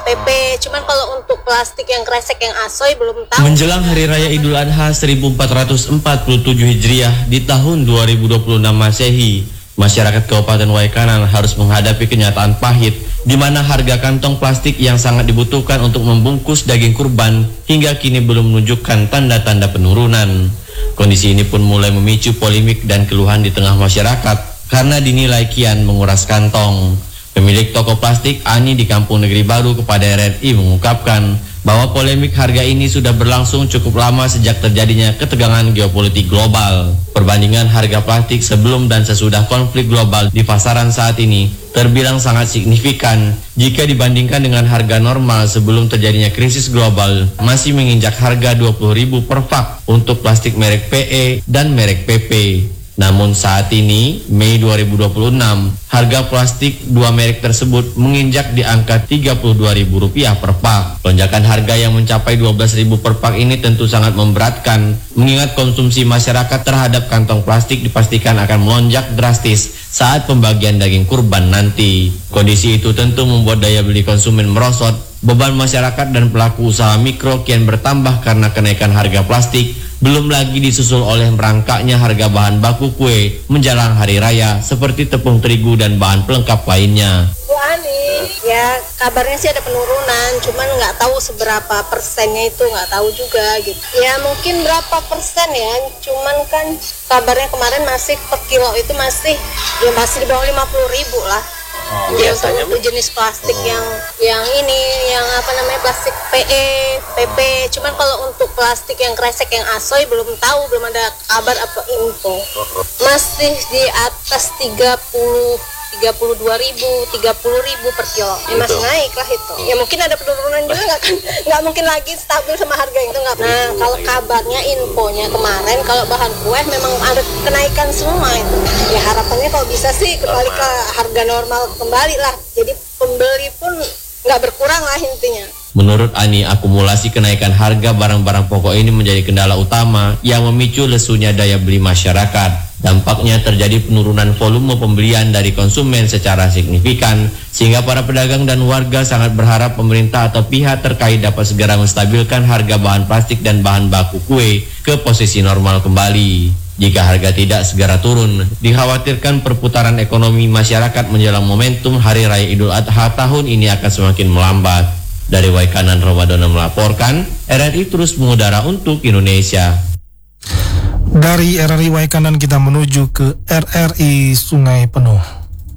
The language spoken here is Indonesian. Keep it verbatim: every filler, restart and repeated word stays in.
P P. Cuman kalau untuk plastik yang kresek yang asoy belum tahu. Menjelang Hari Raya Idul Adha seribu empat ratus empat puluh tujuh Hijriah di tahun dua ribu dua puluh enam Masehi, masyarakat Kabupaten Waikanan harus menghadapi kenyataan pahit di mana harga kantong plastik yang sangat dibutuhkan untuk membungkus daging kurban hingga kini belum menunjukkan tanda-tanda penurunan. Kondisi ini pun mulai memicu polemik dan keluhan di tengah masyarakat karena dinilai kian menguras kantong. Pemilik toko plastik Ani di Kampung Negeri Baru kepada R R I mengungkapkan bahwa polemik harga ini sudah berlangsung cukup lama sejak terjadinya ketegangan geopolitik global. Perbandingan harga plastik sebelum dan sesudah konflik global di pasaran saat ini terbilang sangat signifikan jika dibandingkan dengan harga normal sebelum terjadinya krisis global, masih menginjak harga dua puluh ribu per pak untuk plastik merek P E dan merek P P. Namun saat ini, Mei dua ribu dua puluh enam, harga plastik dua merek tersebut menginjak di angka tiga puluh dua ribu rupiah per pak. Lonjakan harga yang mencapai dua belas ribu per pak ini tentu sangat memberatkan, mengingat konsumsi masyarakat terhadap kantong plastik dipastikan akan melonjak drastis saat pembagian daging kurban nanti. Kondisi itu tentu membuat daya beli konsumen merosot, beban masyarakat dan pelaku usaha mikro kian bertambah karena kenaikan harga plastik. Belum lagi disusul oleh merangkaknya harga bahan baku kue menjelang hari raya seperti tepung terigu dan bahan pelengkap lainnya. Bu Ani, ya kabarnya sih ada penurunan, cuman nggak tahu seberapa persennya itu, nggak tahu juga gitu. Ya mungkin berapa persen ya, cuman kan kabarnya kemarin masih per kilo itu masih ya masih di bawah lima puluh ribu lah. Oh, ya, biasanya untuk jenis plastik oh. yang yang ini yang apa namanya plastik P E, P P. Cuman kalau untuk plastik yang kresek yang asoy belum tahu, belum ada kabar apa info. Masih di atas tiga puluh tiga puluh dua ribu, tiga puluh ribu per kilo. Ya, masih naik lah itu. Ya mungkin ada penurunan juga, nggak kan? Nggak mungkin lagi stabil sama harga itu nggak. Nah kalau kabarnya infonya kemarin kalau bahan kue memang ada kenaikan semua itu. Ya harapannya kalau bisa sih kembali ke harga normal kembali lah. Jadi pembeli pun nggak berkurang lah intinya. Menurut Ani, akumulasi kenaikan harga barang-barang pokok ini menjadi kendala utama yang memicu lesunya daya beli masyarakat. Dampaknya terjadi penurunan volume pembelian dari konsumen secara signifikan, sehingga para pedagang dan warga sangat berharap pemerintah atau pihak terkait dapat segera menstabilkan harga bahan plastik dan bahan baku kue ke posisi normal kembali. Jika harga tidak segera turun, dikhawatirkan perputaran ekonomi masyarakat menjelang momentum Hari Raya Idul Adha tahun ini akan semakin melambat. Dari Waikanan, Ramadan melaporkan, R R I terus mengudara untuk Indonesia. Dari R R I Waikanan kita menuju ke R R I Sungai Penuh.